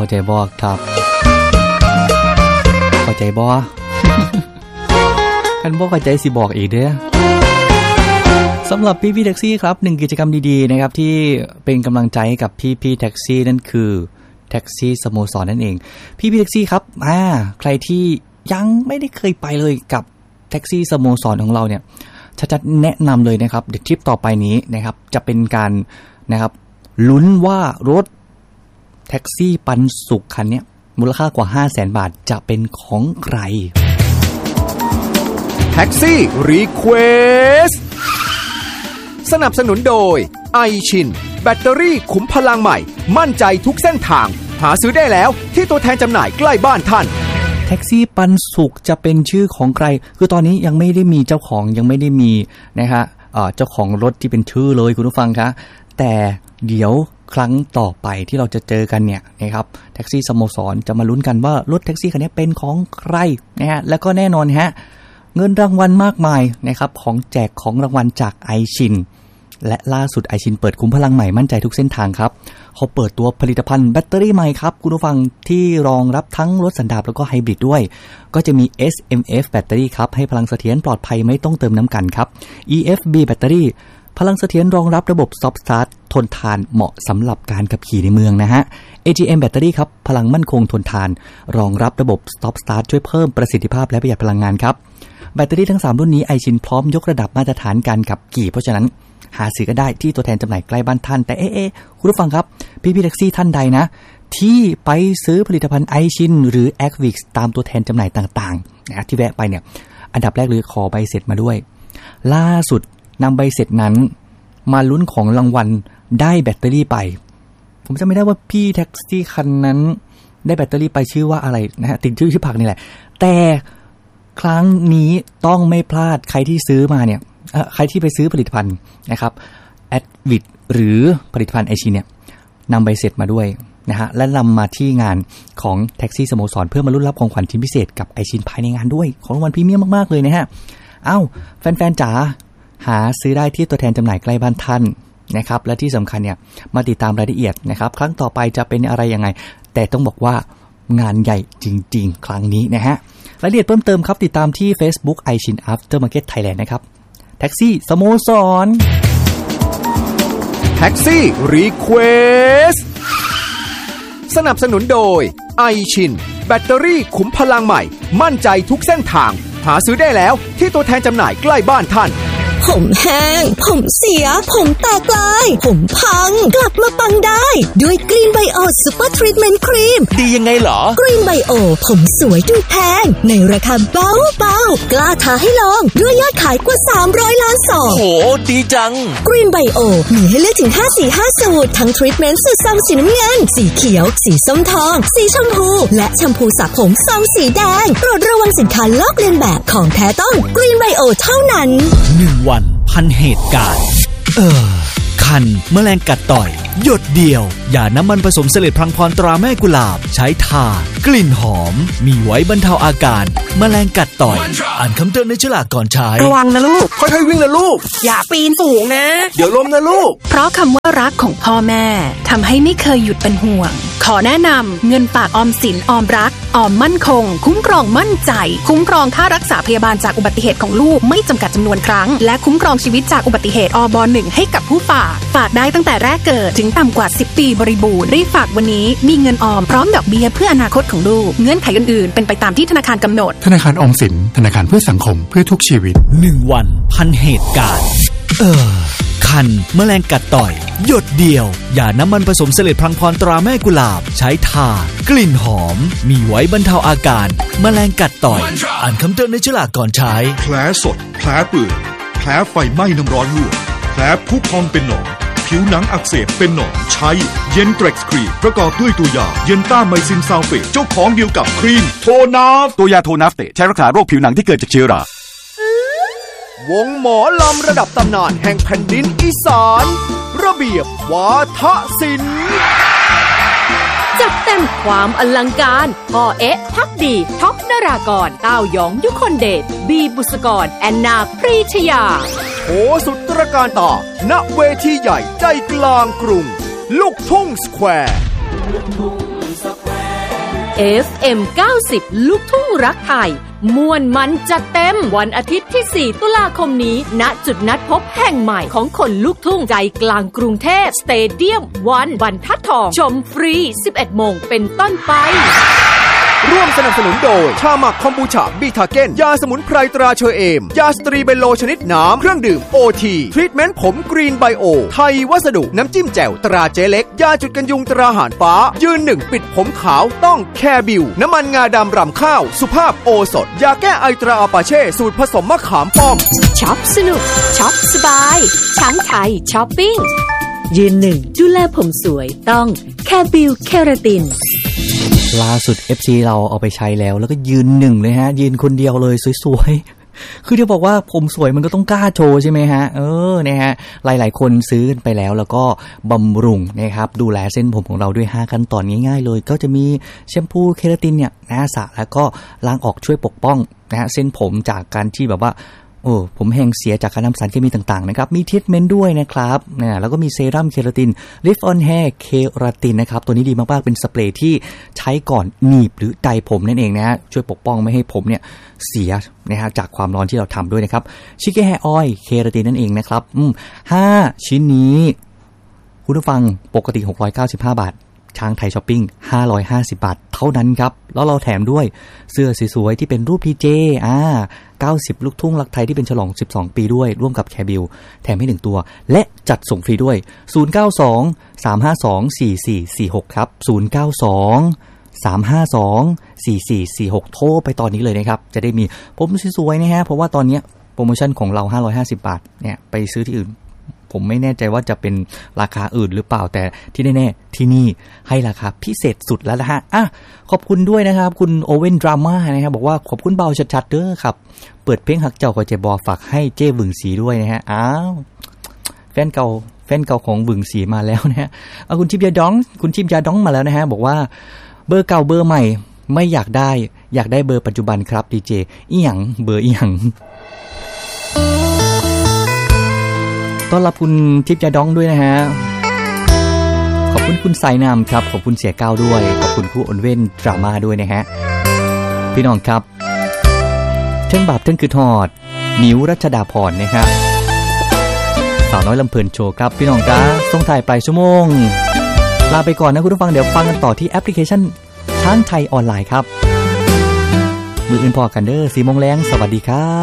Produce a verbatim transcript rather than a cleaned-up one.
เข้าใจบ่ครับเข้าใจบ่ คันบ่เข้าใจสิบอกอีกเด้อสำหรับพี่พี่แท็กซี่ครับหนึ่งกิจกรรมดีๆนะครับที่เป็นกำลังใจให้กับพี่พี่แท็กซี่นั่นคือแท็กซี่สโมสรนั่นเองพี่พี่แท็กซี่ครับอ่าใครที่ยังไม่ได้เคยไปเลยกับแท็กซี่สโมสรของเราเนี่ยชัดๆแนะนำเลยนะครับเดี๋ยวทริปต่อไปนี้นะครับจะเป็นการนะครับลุ้นว่ารถแท็กซี่ปันสุขคันนี้มูลค่ากว่า ห้าแสน บาทจะเป็นของใครแท็กซี่รีเควสสนับสนุนโดยไอชินแบตเตอรี่ขุมพลังใหม่มั่นใจทุกเส้นทางหาซื้อได้แล้วที่ตัวแทนจำหน่ายใกล้บ้านท่านแท็กซี่ปันสุขจะเป็นชื่อของใครคือตอนนี้ยังไม่ได้มีเจ้าของยังไม่ได้มีนะฮะเอ่อเจ้าของรถที่เป็นชื่อเลยคุณผู้ฟังคะแต่เดี๋ยวครั้งต่อไปที่เราจะเจอกันเนี่ยนะครับแท็กซี่สโมสรจะมาลุ้นกันว่ารถแท็กซี่คันนี้เป็นของใครนะฮะแล้วก็แน่นอนฮะเงินรางวัลมากมายนะครับของแจกของรางวัลจากไอชินและล่าสุดไอชินเปิดคุ้มพลังใหม่มั่นใจทุกเส้นทางครับเขาเปิดตัวผลิตภัณฑ์แบตเตอรี่ใหม่ครับคุณผู้ฟังที่รองรับทั้งรถสันดาปแล้วก็ไฮบริดด้วยก็จะมี เอส เอ็ม เอฟ แบตเตอรี่ครับให้พลังเสถียรปลอดภัยไม่ต้องเติมน้ำกันครับ อี เอฟ บี แบตเตอรี่พลังเสถียรรองรับระบบ Stop Start ทนทานเหมาะสำหรับการขับขี่ในเมืองนะฮะ เอ จี เอ็ม แบตเตอรี่ครับพลังมั่นคงทนทานรองรับระบบ Stop Start ช่วยเพิ่มประสิทธิภาพและประหยัดพลังงานครับแบตเตอรี่ทั้งสามรุ่นนี้ไอชินพร้อมยกระดับมาตรฐานการขับขี่เพราะฉะนั้นหาซื้อก็ได้ที่ตัวแทนจำหน่ายใกล้บ้านท่านแต่เอ๊ะคุณผู้ฟังครับพี่พี่แท็กซี่ท่านใดนะที่ไปซื้อผลิตภัณฑ์ไอชินหรือ Acvix ตามตัวแทนจำหน่ายต่างๆนะที่แวะไปเนี่ยอันดับแรกเลยขอใบเสร็จมาด้วยล่าสุดนำใบเสร็จนั้นมาลุ้นของรางวัลได้แบตเตอรี่ไปผมจำไม่ได้ว่าพี่แท็กซี่คันนั้นได้แบตเตอรี่ไปชื่อว่าอะไรนะฮะติดชื่อชื่อผักนี่แหละแต่ครั้งนี้ต้องไม่พลาดใครที่ซื้อมาเนี่ยใครที่ไปซื้อผลิตภัณฑ์นะครับ Acvix หรือผลิตภัณฑ์ไอชินเนี่ยนำใบเสร็จมาด้วยนะฮะและนำมาที่งานของแท็กซี่สโมสรเพื่อมาลุ้นรับของขวัญชิ้นพิเศษกับไอชินภายในงานด้วยของรางวัลพรีเมียมมากๆเลยนะฮะเอ้าแฟนๆจ๋าหาซื้อได้ที่ตัวแทนจำหน่ายใกล้บ้านท่านนะครับและที่สำคัญเนี่ยมาติดตามรายละเอียดนะครับครั้งต่อไปจะเป็นอะไรยังไงแต่ต้องบอกว่างานใหญ่จริงๆครั้งนี้นะฮะรายละเอียดเพิ่มเติมครับติดตามที่ Facebook ไอชิน Aftermarket Thailand นะครับแท็กซี่สโมสรแท็กซี่รีเควสสนับสนุนโดยไอชินแบตเตอรี่ขุมพลังใหม่มั่นใจทุกเส้นทางหาซื้อได้แล้วที่ตัวแทนจำหน่ายใกล้บ้านท่านผมแห้งผมเสียผมแตกลายผมพังกลับมาปังได้ด้วยกรีนไบโอซูเปอร์ทรีทเมนต์ครีมดียังไงเหรอกรีนไบโอผมสวยดูแพงในราคาเบาเบากล้าท้าให้ลองด้วยยอดขายกว่าสามร้อยล้านซองโหดีจังกรีนไบโอมีให้เลือกถึงห้าสีห้าสูตรทั้งทรีทเมนต์สูตรซองสีน้ำเงินสีเขียวสีส้มทองสีชมพูและแชมพูสระผมซองสีแดงโปรดระวังสินค้าลอกเลียนแบบของแท้ต้องกรีนไบโอเท่านั้นหนึ่งวันพันเหตุการณ์เออคันแมลงกัดต่อยหยดเดียวอย่าน้ำมันผสมเสลดพลังพรตราแม่กุหลาบใช้ทากลิ่นหอมมีไว้บรรเทาอาการแมลงกัดต่อยอ่านคำเตือนในฉลากก่อนใช้ระวังนะลูกค่อยๆวิ่งนะลูกอย่าปีนสูงนะเดี๋ยวล้มนะลูกเพราะคำว่ารักของพ่อแม่ทำให้ไม่เคยหยุดเป็นห่วงขอแนะนำเงินฝากออมสินออมรักออมมั่นคงคุ้มครองมั่นใจคุ้มครองค่ารักษาพยาบาลจากอุบัติเหตุของลูกไม่จำกัดจำนวนครั้งและคุ้มครองชีวิตจากอุบัติเหตุอบหนึ่งให้กับผู้ฝากฝากได้ตั้งแต่แรกเกิดถึงต่ำกว่าสิบปีบริบูรณ์รีบฝากวันนี้มีเงินออมพร้อมดอกเบี้ยเพื่ออนาคตของลูกเงื่อนไขอื่นๆเป็นไปตามที่ธนาคารกำหนดธนาคารออมสินธนาคารเพื่อสังคมเพื่อทุกชีวิตหนึ่งวันพันเหตุการณ์เออคันแมลงกัดต่อยหยดเดียวอย่าน้ำมันผสมเสลดพลังพรตราแม่กุหลาบใช้ทากลิ่นหอมมีไว้บรรเทาอาการแมลงกัดต่อยอ่านคำเตือนในฉลากก่อนใช้แผลสดแผลเปื่อยแผลไฟไหม้น้ำร้อนลวกแผลพุพองเป็นหนองผิวหนังอักเสบเป็นหนองใช้เย็นเทร็กซ์ครีมประกอบด้วยตัวยาเย็นต้าไมซินซัลเฟตเจ้าของเดียวกับครีมโทนาฟตัวยาโทนาฟเตใช้รักษาโรคผิวหนังที่เกิดจากเชื้อราวงหมอลำระดับตำนานแห่งแผ่นดินอีสานระเบียบวาทศิลป์จัดเต็มความอลังการพ่อเอ๊ะพักดีท็อปนรากรเต้ายองยุคนเดชบีบุษกรแอนนาปรีชยาโหสุดตระการตาณเวทีใหญ่ใจกลางกรุงลูกทุ่งสแควร์เอฟ เอ็ม เก้าสิบ ลูกทุ่งรักไทยม่วนมันจัดเต็มวันอาทิตย์ที่สี่ตุลาคมนี้ณจุดนัดพบแห่งใหม่ของคนลูกทุ่งใจกลางกรุงเทพสเตเดียมวันบรรทัดทองชมฟรี สิบเอ็ดโมงเป็นต้นไปร่วมสนับสนุนโดยชาหมักคอมบูชาบีทาเก้นยาสมุนไพรตราเชอเอมยาสตรีเบโลชนิดน้ำเครื่องดื่มโอทีทรีทเมนต์ผมกรีนไบโอไทยวัสดุน้ำจิ้มแจ่วตราเจเล็กยาจุดกันยุงตราหารฟ้ายืนหนึ่งปิดผมขาวต้องแคร์บิวน้ำมันงาดำรำข้าวสุภาพโอสถยาแก้ไอตราอาปาเช่สูตรผสมมะขามป้อมช็อปสนุกช็อปสบายช้างไทยช้อปปิ้งยืนหนึ่งดูแลผมสวยต้องแคร์บิวเคราตินล่าสุด เอฟ ซี เราเอาไปใช้แล้วแล้วก็ยืนหนึ่งเลยฮะยืนคนเดียวเลยสวยๆคือที่บอกว่าผมสวยมันก็ต้องกล้าโชว์ใช่ไหมฮะเออนะฮะหลายๆคนซื้อกันไปแล้วแล้วก็บำรุงนะครับดูแลเส้นผมของเราด้วยห้าขั้นตอนง่ายๆเลยก็จะมีแชมพูเคราตินเนี่ยนะสระแล้วก็ล้างออกช่วยปกป้องนะฮะเส้นผมจากการที่แบบว่าโอ้ผมแห้งเสียจากการนำสารเคมีต่างๆนะครับมีทรีทเมนต์ด้วยนะครับนะแล้วก็มีเซรั่มเคราติน Lift on Hair เคราตินนะครับตัวนี้ดีมากๆเป็นสเปรย์ที่ใช้ก่อนหนีบหรือไดผมนั่นเองนะฮะช่วยปกป้องไม่ให้ผมเนี่ยเสียนะฮะจากความร้อนที่เราทำด้วยนะครับชิคเก้แฮร์ออยล์เคราตินนั่นเองนะครับอืมห้าชิ้นนี้คุณผู้ฟังปกติหกร้อยเก้าสิบห้าบาทช้างไทยช้อปปิ้งห้าร้อยห้าสิบบาทเท่านั้นครับแล้วเราแถมด้วยเสื้อสวยๆที่เป็นรูปพีเจอ่าเก้าสิบลูกทุ่งรักไทยที่เป็นฉลองสิบสองปีด้วยร่วมกับแคร์บิลแถมให้หนึ่งตัวและจัดส่งฟรีด้วยศูนย์ เก้า สอง สาม ห้า สอง สี่ สี่ สี่ หกครับศูนย์ เก้า สอง สาม ห้า สอง สี่ สี่ สี่ หกโทรไปตอนนี้เลยนะครับจะได้มีผมสวยๆนะฮะเพราะว่าตอนนี้โปรโมชั่นของเราห้าร้อยห้าสิบบาทเนี่ยไปซื้อที่อื่นผมไม่แน่ใจว่าจะเป็นราคาอื่นหรือเปล่าแต่ที่แน่ๆที่นี่ให้ราคาพิเศษสุดแล้วนะฮะอ่ะขอบคุณด้วยนะครับคุณโอเว่นดราม่านะครับบอกว่าขอบคุณเบาชัดๆเด้อครับเปิดเพลงหักเจ้าขอเจ็บบอฝากให้เจ้บึงสีด้วยนะฮะอ้าวแฟนเก่าแฟนเก่าของบึงสีมาแล้วนะฮะเอาคุณชิมยาดองคุณชิมยาดองมาแล้วนะฮะบอกว่าเบอร์เก่าเบอร์ใหม่ไม่อยากได้อยากได้เบอร์ปัจจุบันครับดีเจอีหยังเบอร์อีหยังต้อนรับคุณทิพย์ยาดองด้วยนะฮะขอบคุณคุณสายนามครับขอบคุณเสียก้าวด้วยขอบคุณครูอนเว่นดราม่าด้วยนะฮะพี่น้องครับเทิงบาปเทิงคือทอดมิวรัชดาพรนะครับสาวน้อยลำเพลินโชว์ครับพี่น้องจ้าส่งถ่ายปลายชั่วโมงลาไปก่อนนะคุณผู้ฟังเดี๋ยวฟังกันต่อที่แอปพลิเคชันช้างไทยออนไลน์ครับมืออื่นพอกันเด้อสี่โมงแรงสวัสดีครับ